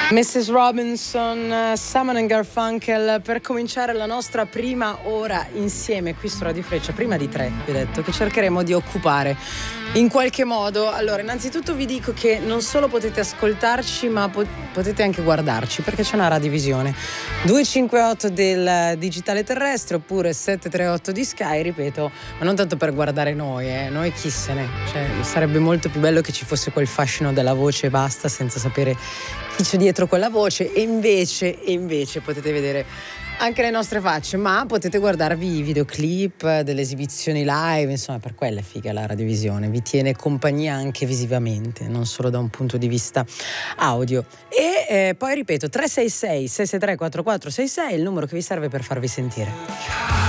Mrs. Robinson, Simon and Garfunkel, per cominciare la nostra prima ora insieme qui su Radio Freccia, prima di 3, vi ho detto, che cercheremo di occupare in qualche modo. Allora, innanzitutto vi dico che non solo potete ascoltarci, ma potete anche guardarci, perché c'è una radivisione 258 del digitale terrestre oppure 738 di Sky, ripeto, ma non tanto per guardare noi chi se ne, cioè sarebbe molto più bello che ci fosse quel fascino della voce e basta, senza sapere chi c'è dietro quella voce, e invece potete vedere anche le nostre facce, ma potete guardarvi i videoclip delle esibizioni live, insomma, per quella è figa la radiovisione, vi tiene compagnia anche visivamente, non solo da un punto di vista audio. E poi ripeto, 366 663 4466 è il numero che vi serve per farvi sentire.